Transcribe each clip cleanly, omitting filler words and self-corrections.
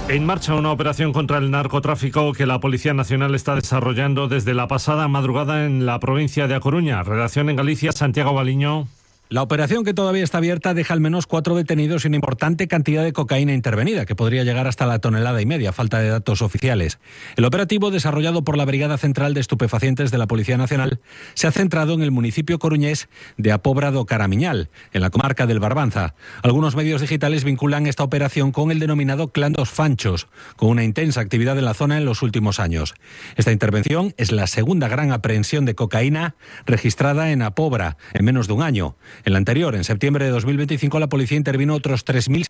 En marcha una operación contra el narcotráfico que la Policía Nacional está desarrollando desde la pasada madrugada en la provincia de A Coruña. Redacción en Galicia, Santiago Baliño. La operación, que todavía está abierta, deja al menos 4 detenidos y una importante cantidad de cocaína intervenida, que podría llegar hasta la 1,5 toneladas, a falta de datos oficiales. El operativo, desarrollado por la Brigada Central de Estupefacientes de la Policía Nacional, se ha centrado en el municipio coruñés de A Pobra do Caramiñal, en la comarca del Barbanza. Algunos medios digitales vinculan esta operación con el denominado Clan dos Fanchos, con una intensa actividad en la zona en los últimos años. Esta intervención es la segunda gran aprehensión de cocaína registrada en A Pobra en menos de un año. En la anterior, en septiembre de 2025, la policía intervino otros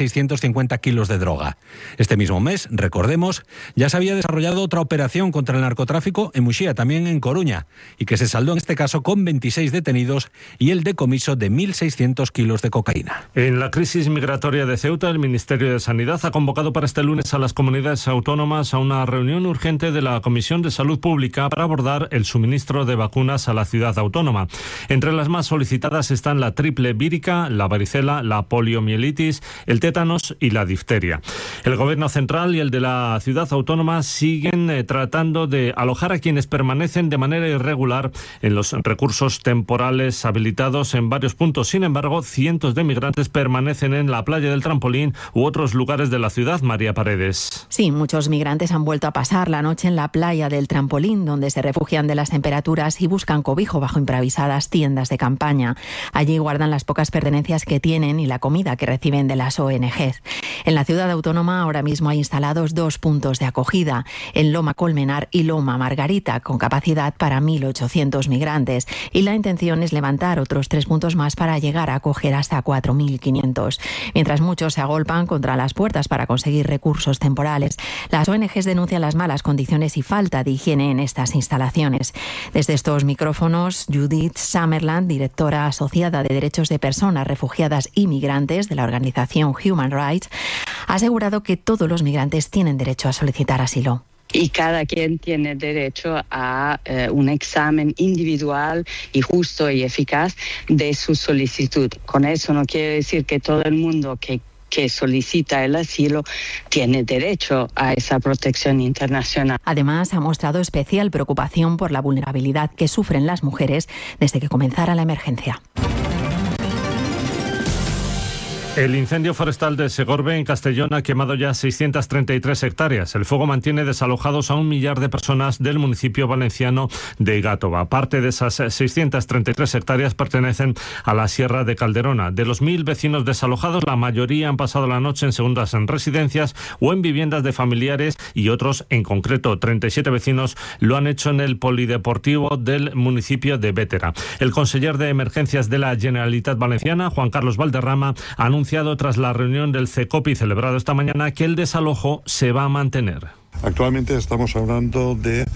3.650 kilos de droga. Este mismo mes, recordemos, ya se había desarrollado otra operación contra el narcotráfico en Muxía, también en Coruña, y que se saldó en este caso con 26 detenidos y el decomiso de 1.600 kilos de cocaína. En la crisis migratoria de Ceuta, el Ministerio de Sanidad ha convocado para este lunes a las comunidades autónomas a una reunión urgente de la Comisión de Salud Pública para abordar el suministro de vacunas a la ciudad autónoma. Entre las más solicitadas están la triple vírica, la varicela, la poliomielitis, el tétanos y la difteria. El Gobierno central y el de la ciudad autónoma siguen tratando de alojar a quienes permanecen de manera irregular en los recursos temporales habilitados en varios puntos. Sin embargo, cientos de migrantes permanecen en la playa del Trampolín u otros lugares de la ciudad. María Paredes. Sí, muchos migrantes han vuelto a pasar la noche en la playa del Trampolín, donde se refugian de las temperaturas y buscan cobijo bajo improvisadas tiendas de campaña. Allí guardan las pocas pertenencias que tienen y la comida que reciben de las ONGs. En la ciudad autónoma ahora mismo hay instalados 2 puntos de acogida, en Loma Colmenar y Loma Margarita, con capacidad para 1.800 migrantes, y la intención es levantar otros 3 puntos más para llegar a acoger hasta 4.500. Mientras muchos se agolpan contra las puertas para conseguir recursos temporales, las ONGs denuncian las malas condiciones y falta de higiene en estas instalaciones. Desde estos micrófonos, Judith Summerland, directora asociada de Derechos de Personas Refugiadas y Migrantes de la organización Human Rights, ha asegurado que todos los migrantes tienen derecho a solicitar asilo. Y cada quien tiene derecho a un examen individual y justo y eficaz de su solicitud. Con eso no quiere decir que todo el mundo que solicita el asilo tiene derecho a esa protección internacional. Además, ha mostrado especial preocupación por la vulnerabilidad que sufren las mujeres desde que comenzara la emergencia. El incendio forestal de Segorbe, en Castellón, ha quemado ya 633 hectáreas. El fuego mantiene desalojados a 1 millar de personas del municipio valenciano de Gátova. Parte de esas 633 hectáreas pertenecen a la Sierra de Calderona. De los 1.000 vecinos desalojados, la mayoría han pasado la noche en segundas residencias o en viviendas de familiares, y otros, en concreto 37 vecinos, lo han hecho en el polideportivo del municipio de Bétera. El conseller de Emergencias de la Generalitat Valenciana, Juan Carlos Valderrama, ha anunciado tras la reunión del CECOPI celebrado esta mañana que el desalojo se va a mantener. Actualmente estamos hablando de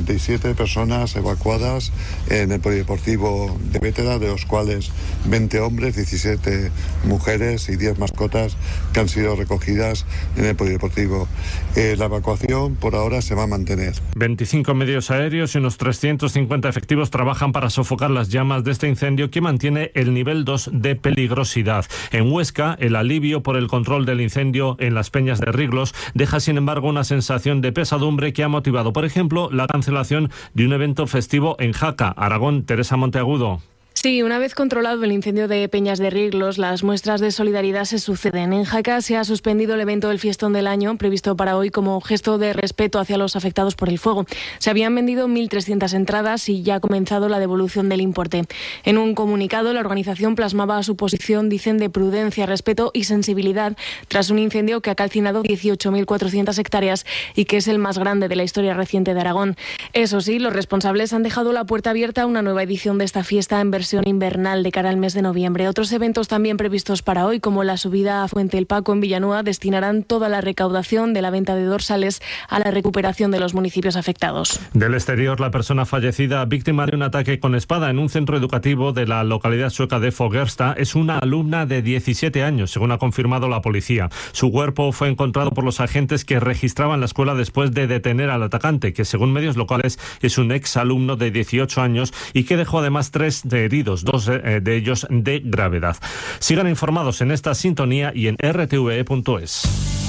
37 personas evacuadas en el polideportivo de Bétera, de los cuales 20 hombres, 17 mujeres y 10 mascotas que han sido recogidas en el polideportivo. La evacuación por ahora se va a mantener. 25 medios aéreos y unos 350 efectivos trabajan para sofocar las llamas de este incendio, que mantiene el nivel 2 de peligrosidad. En Huesca, el alivio por el control del incendio en las Peñas de Riglos deja, sin embargo, una sensación de pesadumbre que ha motivado, por ejemplo, la cancelación de un evento festivo en Jaca, Aragón. Teresa Monteagudo. Sí, una vez controlado el incendio de Peñas de Riglos, las muestras de solidaridad se suceden. En Jaca se ha suspendido el evento del Fiestón del Año, previsto para hoy como gesto de respeto hacia los afectados por el fuego. Se habían vendido 1.300 entradas y ya ha comenzado la devolución del importe. En un comunicado, la organización plasmaba su posición, dicen, de prudencia, respeto y sensibilidad tras un incendio que ha calcinado 18.400 hectáreas y que es el más grande de la historia reciente de Aragón. Eso sí, los responsables han dejado la puerta abierta a una nueva edición de esta fiesta en versión invernal de cara al mes de noviembre. Otros eventos también previstos para hoy, como la subida a Fuente el Paco en Villanueva, destinarán toda la recaudación de la venta de dorsales a la recuperación de los municipios afectados. Del exterior, la persona fallecida víctima de un ataque con espada en un centro educativo de la localidad sueca de Fogersta es una alumna de 17 años, según ha confirmado la policía. Su cuerpo fue encontrado por los agentes que registraban la escuela después de detener al atacante, que según medios locales es un ex alumno de 18 años y que dejó además 3 heridos, 2 de ellos de gravedad. Sigan informados en esta sintonía y en rtve.es.